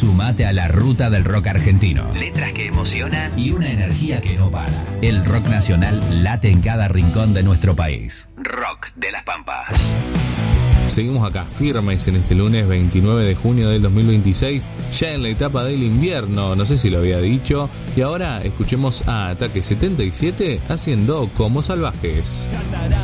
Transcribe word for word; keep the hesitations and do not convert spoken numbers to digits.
Sumate a la ruta del rock argentino. Letras que emocionan y una energía que no para. El rock nacional late en cada rincón de nuestro país. Rock de las Pampas. Seguimos acá firmes en este lunes veintinueve de junio del dos mil veintiséis, ya en la etapa del invierno, no sé si lo había dicho, y ahora escuchemos a Ataque setenta y siete haciendo Como Salvajes.